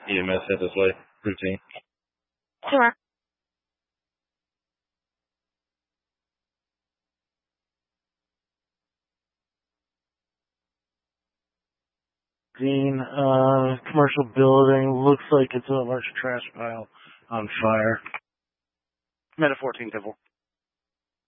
EMS head this way. Routine. Sure. Dean, commercial building, looks like it's a large trash pile on fire. Meta 14, Devil.